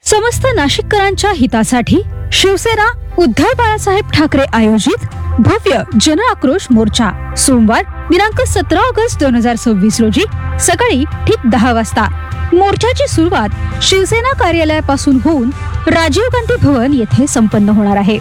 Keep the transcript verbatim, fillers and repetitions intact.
समस्त नाशिककरांच्या हितासाठी शिवसेना उद्धव बाळासाहेब ठाकरे आयोजित भव्य जन आक्रोश मोर्चा सोमवार दिनांक सतरा ऑगस्ट दोन हजार सव्वीस रोजी सकाळी ठीक दहा वाजता। मोर्चाची सुरुवात शिवसेना कार्यालयापासून होऊन राजीव गांधी भवन येथे संपन्न होणार आहे।